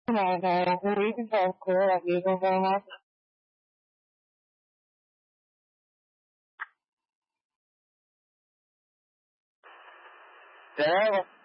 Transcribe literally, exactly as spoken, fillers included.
No, no, we can talk cool. You go home. Yeah.